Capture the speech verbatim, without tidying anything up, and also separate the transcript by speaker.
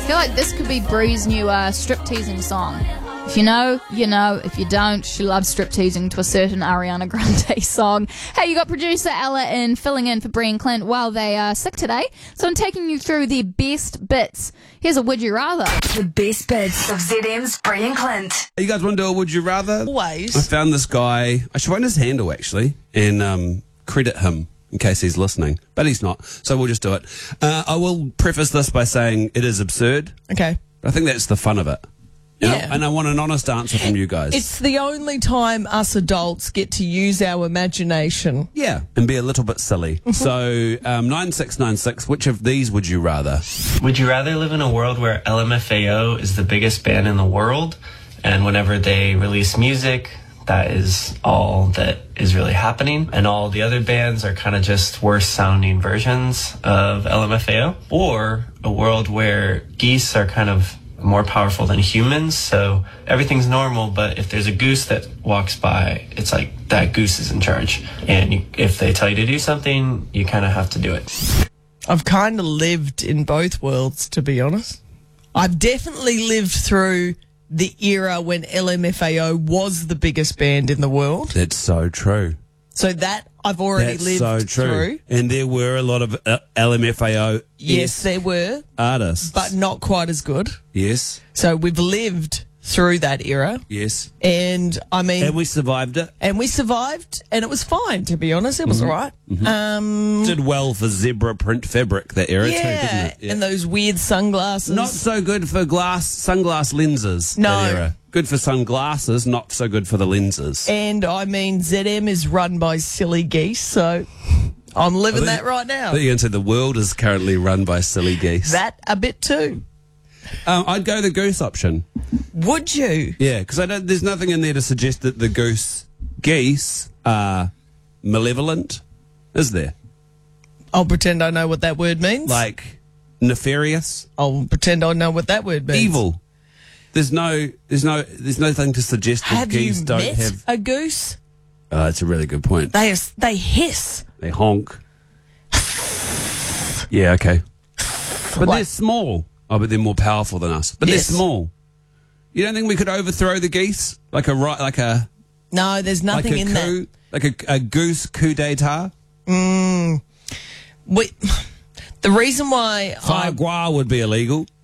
Speaker 1: feel like this could be Bree's new uh, strip-teasing song. If you know, you know. If you don't, she loves strip-teasing to a certain Ariana Grande song. Hey, you got producer Ella in filling in for Bree and Clint while they are sick today. So I'm taking you through the best bits. Here's a Would You Rather.
Speaker 2: The best bits of Z M's Bree and Clint.
Speaker 3: You guys want to do a Would You Rather?
Speaker 4: Always.
Speaker 3: I found this guy. I should find his handle, actually, and um, credit him in case he's listening. But he's not, so we'll just do it. Uh, I will preface this by saying it is absurd.
Speaker 4: Okay.
Speaker 3: But I think that's the fun of it. You know?
Speaker 4: Yeah.
Speaker 3: And I want an honest answer from you guys.
Speaker 4: It's the only time us adults get to use our imagination.
Speaker 3: Yeah, and be a little bit silly. So, um, nine six nine six, which of these would you rather?
Speaker 5: Would you rather live in a world where L M F A O is the biggest band in the world, and whenever they release music, that is all that is really happening, and all the other bands are kind of just worse sounding versions of L M F A O? Or a world where geese are kind of more powerful than humans, so everything's normal, but if there's a goose that walks by, it's like that goose is in charge, and you, if they tell you to do something, you kind of have to do it.
Speaker 4: I've kind of lived in both worlds, to be honest. I've definitely lived through the era when L M F A O was the biggest band in the world.
Speaker 3: That's so true.
Speaker 4: So that I've already
Speaker 3: That's
Speaker 4: lived
Speaker 3: so true.
Speaker 4: through.
Speaker 3: And there were a lot of uh, L M F A O
Speaker 4: Yes, there were,
Speaker 3: artists.
Speaker 4: but not quite as good.
Speaker 3: Yes,
Speaker 4: So we've lived through that era,
Speaker 3: yes.
Speaker 4: and I mean,
Speaker 3: And we survived it.
Speaker 4: and we survived, and it was fine, to be honest. It was all right. Um,
Speaker 3: Did well for zebra print fabric, that era too,
Speaker 4: yeah,
Speaker 3: didn't it?
Speaker 4: and those weird sunglasses.
Speaker 3: Not so good for glass sunglass lenses.
Speaker 4: No.
Speaker 3: That era. Good for sunglasses, not so good for the lenses.
Speaker 4: And I mean, Z M is run by silly geese, so I'm living that right now.
Speaker 3: I think you can say the world is currently run by silly geese.
Speaker 4: That a bit too.
Speaker 3: Um, I'd go the goose option.
Speaker 4: Would you?
Speaker 3: Yeah, because I don't. There's nothing in there to suggest that the goose geese are malevolent, is there?
Speaker 4: I'll pretend I know what that word means.
Speaker 3: Like nefarious,
Speaker 4: I'll pretend I know what that word means.
Speaker 3: evil. There's no. There's no. There's nothing to suggest that
Speaker 4: Have
Speaker 3: geese
Speaker 4: you
Speaker 3: don't
Speaker 4: met
Speaker 3: have.
Speaker 4: a goose?
Speaker 3: Oh, that's a really good point.
Speaker 4: They they hiss.
Speaker 3: They honk. Yeah. Okay. But
Speaker 4: Like-
Speaker 3: they're small. Oh, but they're more powerful than us. But
Speaker 4: Yes.
Speaker 3: they're small. You don't think we could overthrow the geese like a right, like a
Speaker 4: No, there's nothing
Speaker 3: like a
Speaker 4: in
Speaker 3: coup, like a, a goose coup d'état?
Speaker 4: that. We, the reason why
Speaker 3: Foie
Speaker 4: I
Speaker 3: gras would be illegal.